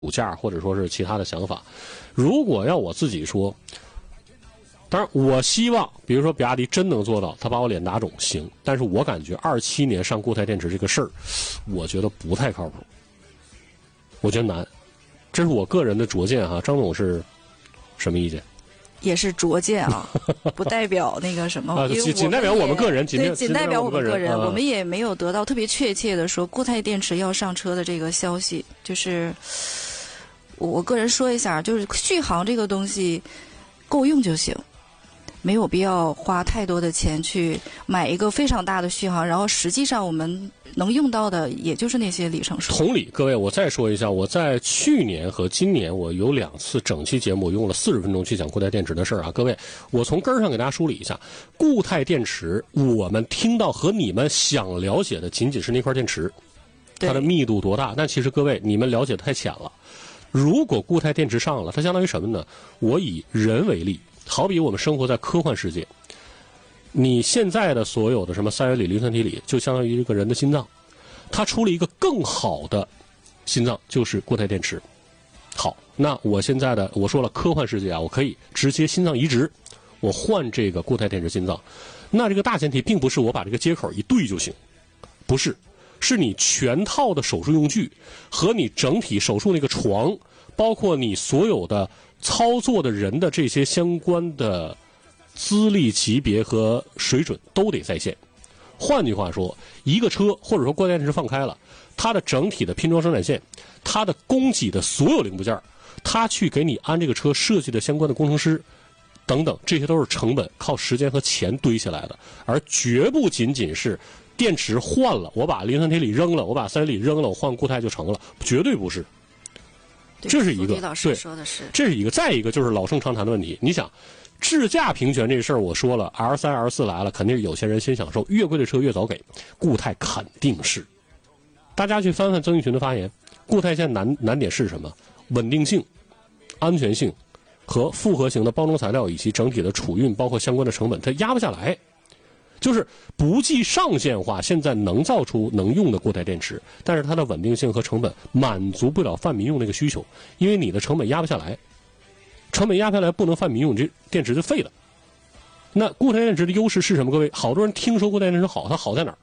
股价或者说是其他的想法。如果要我自己说，当然我希望，比如说比亚迪真能做到，他把我脸打肿行，但是我感觉27年上固态电池这个事儿，我觉得不太靠谱，我觉得难，这是我个人的拙见哈。张总是什么意见？ 也是拙见啊，不代表那个什么， 仅代表我们个人， 仅代表我们个人，我们也没有得到特别确切的说固态电池要上车的这个消息。就是我个人说一下，就是续航这个东西够用就行，没有必要花太多的钱去买一个非常大的续航，然后实际上我们能用到的也就是那些里程数。 同理，各位，我再说一下，我在去年和今年我有2次整期节目，我用了40分钟去讲固态电池的事儿啊。各位，我从根儿上给大家梳理一下，固态电池我们听到和你们想了解的仅仅是那块电池，它的密度多大，但其实各位你们了解太浅了。如果固态电池上了，它相当于什么呢？我以人为例，好比我们生活在科幻世界，你现在的所有的什么三元锂、磷酸铁锂，就相当于一个人的心脏，它出了一个更好的心脏，就是固态电池。好，那我现在的我说了科幻世界啊，我可以直接心脏移植，我换这个固态电池心脏。那这个大前提并不是我把这个接口一对就行，不是，是你全套的手术用具和你整体手术那个床，包括你所有的操作的人的这些相关的资历级别和水准都得在线。换句话说，一个车或者说固态电池放开了，它的整体的拼装生产线，它的供给的所有零部件，它去给你安这个车设计的相关的工程师等等，这些都是成本，靠时间和钱堆起来的，而绝不仅仅是电池换了，我把磷酸铁锂扔了，我把三元锂扔了，我换固态就成了，绝对不是。这是一个，对，这是一个。再一个就是老生常谈的问题，你想，智驾平权这事儿，我说了 ，L3、L4 来了，肯定是有钱人先享受，越贵的车越早给，固态肯定是。大家去翻翻曾轶群的发言，固态现在难点是什么？稳定性、安全性和复合型的包装材料以及整体的储运，包括相关的成本，它压不下来。就是不计上限化，现在能造出能用的固态电池，但是它的稳定性和成本满足不了泛民用那个需求，因为你的成本压不下来，成本压不下来不能泛民用，这电池就废了。那固态电池的优势是什么？各位，好多人听说固态电池好，它好在哪儿？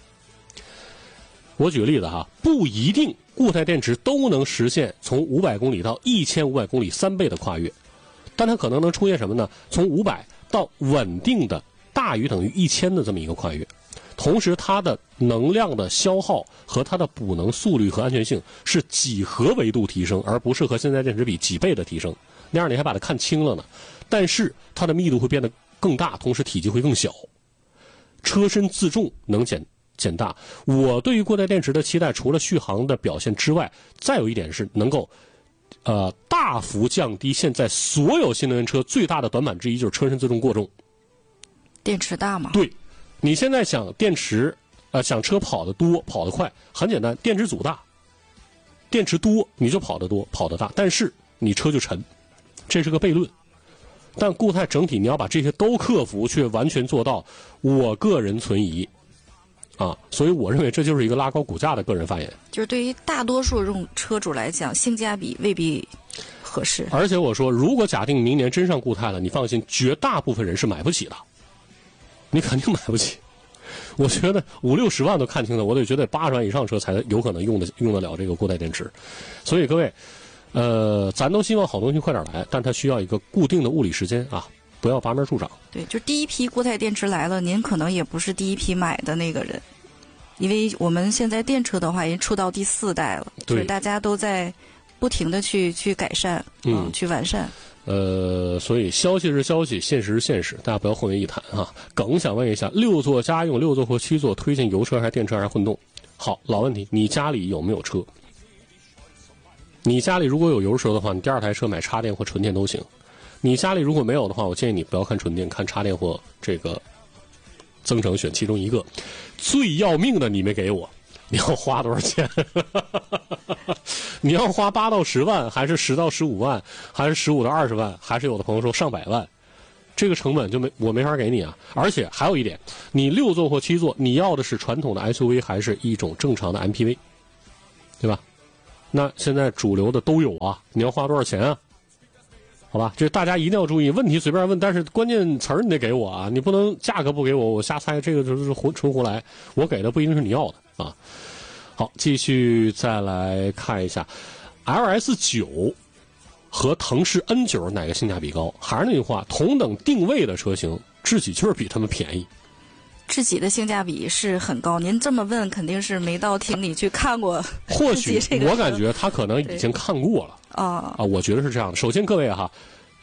我举个例子哈，不一定固态电池都能实现从500公里到1500公里3倍的跨越，但它可能能出现什么呢？从500到稳定的大于等于1000的这么一个跨越，同时它的能量的消耗和它的补能速率和安全性是几何维度提升，而不是和现在电池比几倍的提升，那样你还把它看轻了呢。但是它的密度会变得更大，同时体积会更小，车身自重能减大。我对于固态电池的期待，除了续航的表现之外，再有一点是能够大幅降低现在所有新能源车最大的短板之一，就是车身自重过重。 电池大吗？ 对，你现在想电池，想车跑得多、跑得快，很简单，电池组大，电池多你就跑得多、跑得大，但是你车就沉，这是个悖论。但固态整体你要把这些都克服，却完全做到，我个人存疑，所以我认为这就是一个拉高股价的个人发言。 就是对于大多数用车主来讲，性价比未必合适。 而且我说，如果假定明年真上固态了，你放心，绝大部分人是买不起的。你肯定买不起，我觉得50-60万都看清了，我得觉得80万以上车才有可能用得了这个固态电池。所以各位，咱都希望好东西快点来，但它需要一个固定的物理时间啊，不要拔苗助长。 对，就第一批固态电池来了，您可能也不是第一批买的那个人，因为我们现在电车的话已经出到第4代了，对，大家都在不停的去改善，去完善。 所以消息是消息，现实是现实，大家不要混为一谈啊。耿想问一下，6座家用、6座或7座推荐油车还是电车还是混动？好，老问题，你家里有没有车？你家里如果有油车的话，你第2台车买插电或纯电都行。你家里如果没有的话，我建议你不要看纯电，看插电或这个增程，选其中一个。最要命的你没给我，你要花多少钱？你要花8到10万，还是10到15万，还是15到20万，还是有的朋友说上百万？这个成本就我没法给你啊！而且还有一点，你6座或7座，你要的是传统的 SUV 还是一种正常的 MPV， 对吧？ 那现在主流的都有啊，你要花多少钱啊？好吧，这大家一定要注意，问题随便问，但是关键词儿你得给我啊，你不能价格不给我，我瞎猜，这个就是纯胡来，我给的不一定是你要的啊。好，继续再来看一下 LS9 和腾势 N9 哪个性价比高？还是那句话，同等定位的车型，智己就是比他们便宜。 智己的性价比是很高，您这么问肯定是没到厅里去看过。 或许我感觉他可能已经看过了啊，我觉得是这样的。首先各位哈，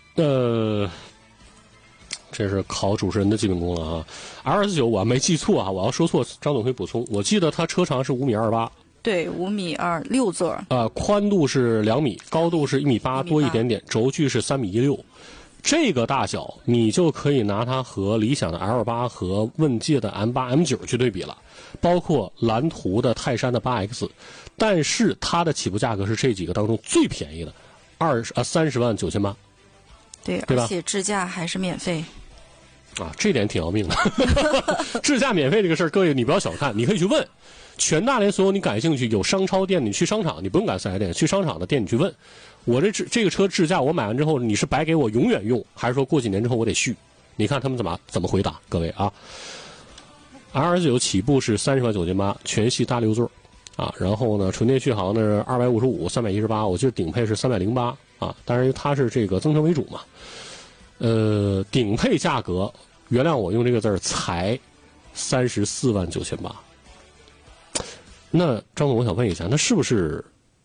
这是考主持人的基本功了啊。LS9 我没记错啊，我要说错，张总可以补充。我记得它车长是5.28米， 对，5.2米，6座。 宽度是2米，高度是1.8米多一点点，轴距是3.16米。这个大小，你就可以拿它和理想的 L8 和问界的 M8、M9 去对比了，包括蓝图的泰山的 8X， 但是它的起步价格是这几个当中最便宜的，30.9万8。 对， 对吧？ 而且智驾还是免费。 啊，这点挺要命的。智驾免费这个事儿，各位你不要小看，你可以去问全大连所有你感兴趣有商超店，你去商场，你不用赶4S店，去商场的店你去问。我这个车智驾，我买完之后，你是白给我永远用，还是说过几年之后我得续？你看他们怎么回答？各位啊 ，RS9 起步是30.9万8，全系大6座啊，然后呢，纯电续航呢255、318，我记得顶配是308啊，当然它是这个增程为主嘛。顶配价格，原谅我用这个字儿，才34.9万8。那张总，我想问一下，那是不是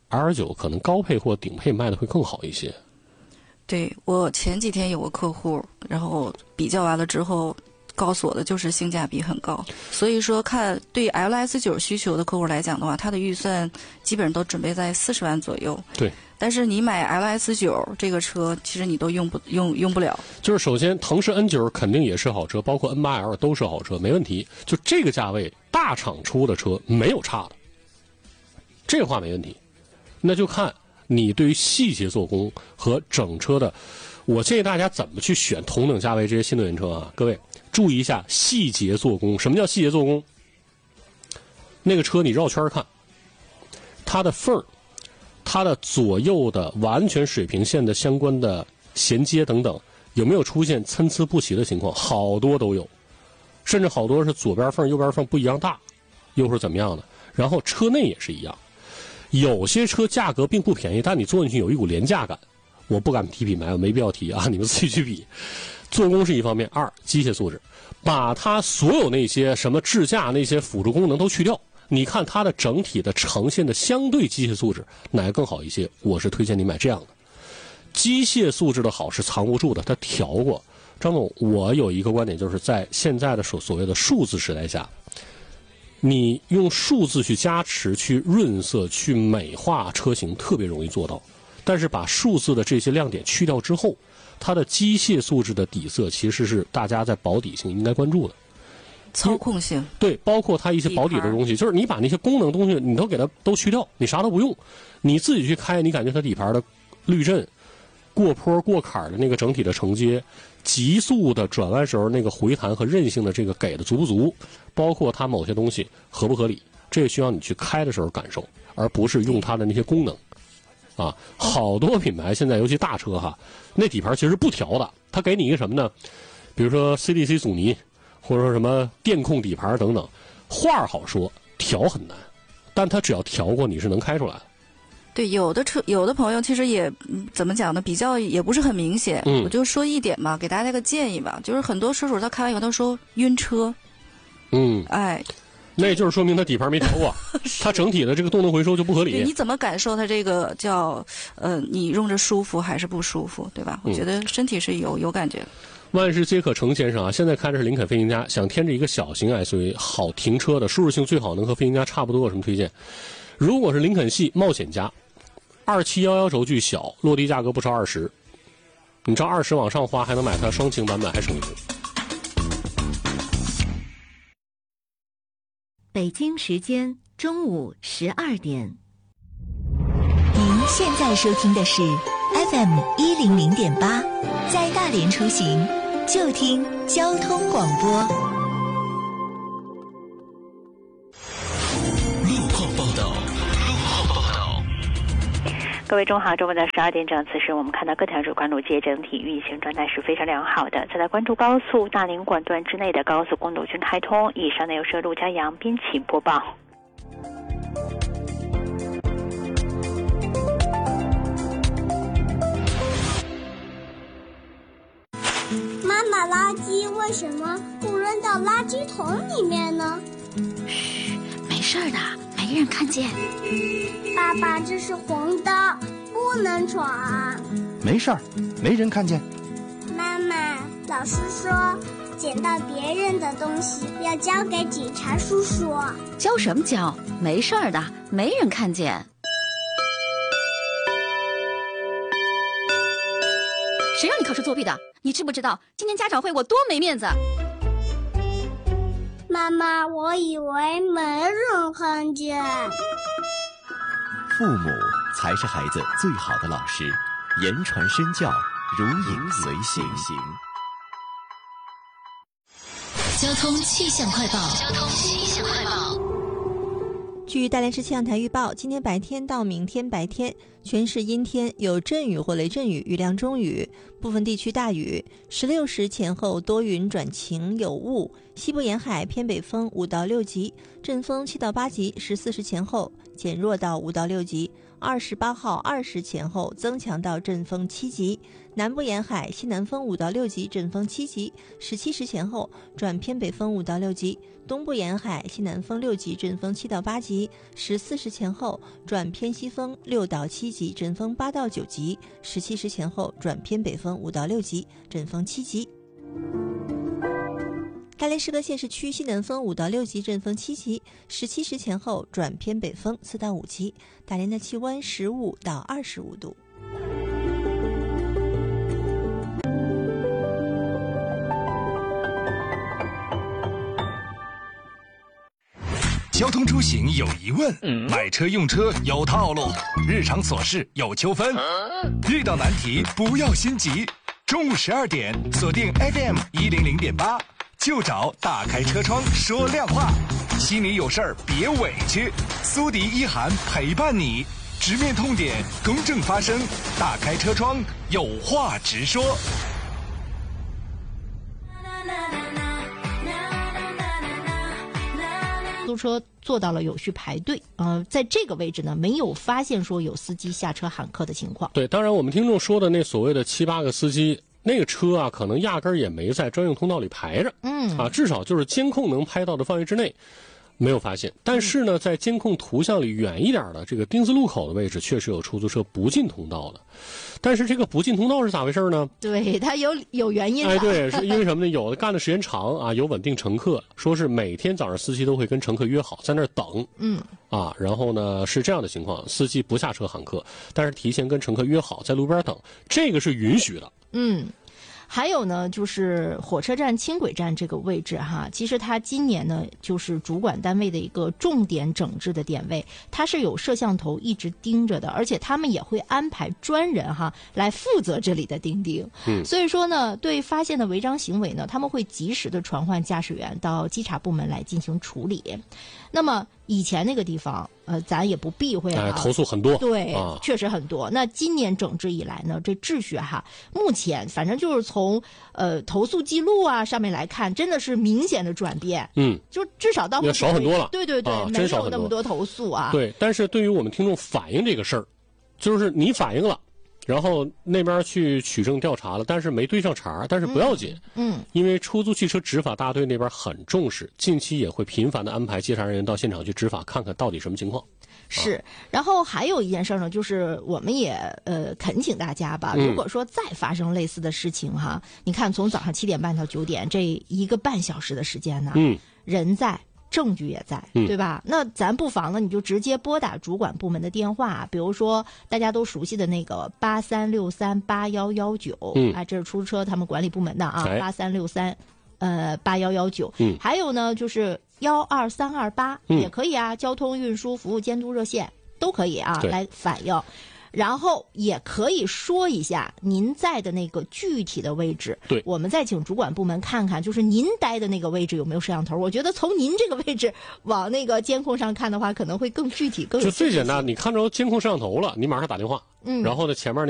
R9 可能高配或顶配卖的会更好一些？ 对，我前几天有个客户，然后比较完了之后，告诉我的就是性价比很高。所以说，看对 LS9 需求的客户来讲的话，他的预算基本上都准备在40万左右。 对。 但是你买 LS9 这个车，其实你都用不了。 就是首先，腾势 N9 肯定也是好车，包括 N8L 都是好车，没问题。就这个价位，大厂出的车没有差的，这话没问题。那就看你对于细节做工和整车的，我建议大家怎么去选同等价位这些新能源车啊？各位注意一下细节做工。什么叫细节做工？那个车你绕圈看，它的缝儿。它的左右的完全水平线的相关的衔接等等，有没有出现参差不齐的情况？好多都有，甚至好多是左边缝右边缝不一样大，又是怎么样的？然后车内也是一样，有些车价格并不便宜，但你坐进去有一股廉价感。我不敢提品牌，我没必要提啊，你们自己去比。做工是一方面，二机械素质，把它所有那些什么智驾那些辅助功能都去掉。你看它的整体的呈现的相对机械素质哪个更好一些？我是推荐你买这样的。机械素质的好是藏不住的，它调过。张总，我有一个观点，就是在现在的所谓的数字时代下，你用数字去加持、去润色、去美化车型，特别容易做到。但是把数字的这些亮点去掉之后，它的机械素质的底色其实是大家在保底性应该关注的。 操控性对，包括它一些保底的东西，就是你把那些功能东西你都给它都去掉，你啥都不用，你自己去开，你感觉它底盘的滤震、过坡过坎的那个整体的承接、急速的转弯时候那个回弹和韧性的这个给的足不足，包括它某些东西合不合理，这需要你去开的时候感受，而不是用它的那些功能。啊，好多品牌现在尤其大车哈，那底盘其实不调的，它给你一个什么呢？比如说 CDC 阻尼。或者说什么电控底盘等等，话好说，调很难，但它只要调过，你是能开出来的。 对，有的朋友其实也怎么讲呢？比较也不是很明显。我就说一点嘛，给大家一个建议吧，就是很多车主他开完以后他说晕车。哎， 那就是说明他底盘没调过，它整体的这个动能回收就不合理。 你怎么感受它这个叫你用着舒服还是不舒服，对吧？我觉得身体是有感觉的。 万事皆可成先生啊，现在开的是林肯飞行家，想添置一个小型 SUV 好停车的，舒适性最好能和飞行家差不多，有什么推荐？如果是林肯系冒险家，2711轴距小，落地价格不超20，你照20往上花，还能买它双擎版本，还省油。 北京时间中午12点。您现在收听的是 FM 100.8，在大连出行就听交通广播。 路况报道。 各位中好，中午的12点整，此时我们看到各条主管路街整体运行状态是非常良好的。再来关注高速大林管段之内的高速公路均开通。以上呢由陆家阳编辑播报。 妈妈，垃圾为什么不扔到垃圾桶里面呢？ 嘘，没事的，没人看见。 爸爸，这是红灯，不能闯。 没事儿，没人看见。 妈妈，老师说捡到别人的东西要交给警察叔叔。 交什么交？没事的，没人看见。谁让你考试作弊的？你知不知道今天家长会我多没面子？ 妈妈，我以为没人看见。 父母才是孩子最好的老师，言传身教，如影随形。 交通气象快报。 据大连市气象台预报，今天白天到明天白天，全市阴天，有阵雨或雷阵雨，雨量中雨，部分地区大雨。16时前后多云转晴有雾，西部沿海偏北风5到6级，阵风7到8级。14时前后减弱到5到6级。28号20时前后增强到阵风7级，南部沿海西南风5到6级，阵风7级。17时前后转偏北风5到6级，东部沿海西南风6级，阵风7到8级。14时前后转偏西风6到7级，阵风8到9级。17时前后转偏北风5到6级，阵风7级。大连市各县市区西南风5到6级，阵风7级。17时前后转偏北风4到5级。大连的气温15到25度。 交通出行有疑问，买车用车有套路，日常琐事有纠纷，遇到难题不要心急。中午12点，锁定 FM 100.8，就找打开车窗说亮话。心里有事儿别委屈，苏迪一涵陪伴你，直面痛点，公正发声，打开车窗有话直说。 出租车做到了有序排队，在这个位置呢，没有发现说有司机下车喊客的情况。 对，当然我们听众说的那所谓的7、8个司机，那个车啊，可能压根儿也没在专用通道里排着，至少就是监控能拍到的范围之内。没有发现，但是呢，在监控图像里远一点的这个丁字路口的位置，确实有出租车不进通道的。但是这个不进通道是咋回事呢？ 对，它有原因的。 对，是因为什么呢？有的干的时间长啊，有稳定乘客，说是每天早上司机都会跟乘客约好在那儿等，然后呢是这样的情况，司机不下车喊客，但是提前跟乘客约好在路边等，这个是允许的。 还有呢，就是火车站轻轨站这个位置哈，其实它今年呢就是主管单位的一个重点整治的点位，它是有摄像头一直盯着的，而且他们也会安排专人哈来负责这里的盯盯。所以说呢，对发现的违章行为呢，他们会及时的传唤驾驶员到稽查部门来进行处理。那么以前那个地方，咱也不避讳啊， 投诉很多， 对，确实很多。那今年整治以来呢，这秩序哈，目前反正就是从投诉记录啊上面来看，真的是明显的转变。就至少到也少很多了。 对对对，没有那么多投诉啊。 对，但是对于我们听众反映这个事儿，就是你反映了。然后那边去取证调查了，但是没对上茬，但是不要紧，因为出租汽车执法大队那边很重视，近期也会频繁的安排稽查人员到现场去执法，看看到底什么情况。 是，然后还有一件事呢，就是我们也恳请大家吧，如果说再发生类似的事情哈，你看从早上7点半到9点这1个半小时的时间呢，人在。证据也在，对吧？那咱不妨呢，你就直接拨打主管部门的电话，比如说大家都熟悉的那个83638119，这是出租车他们管理部门的啊，83638119，还有呢就是12328也可以啊，交通运输服务监督热线都可以啊，来反映。 然后也可以说一下您在的那个具体的位置。 对， 我们再请主管部门看看，就是您待的那个位置有没有摄像头。我觉得从您这个位置往那个监控上看的话，可能会更具体、更有。 就最简单，你看着监控摄像头了，你马上打电话，然后呢前面